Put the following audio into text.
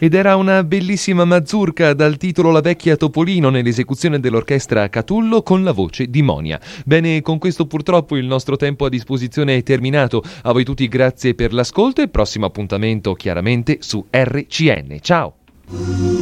Ed era una bellissima mazurka dal titolo La vecchia Topolino nell'esecuzione dell'orchestra Catullo con la voce di Monia. Bene, con questo purtroppo il nostro tempo a disposizione è terminato. A voi tutti grazie per l'ascolto e prossimo appuntamento chiaramente su RCN. Ciao!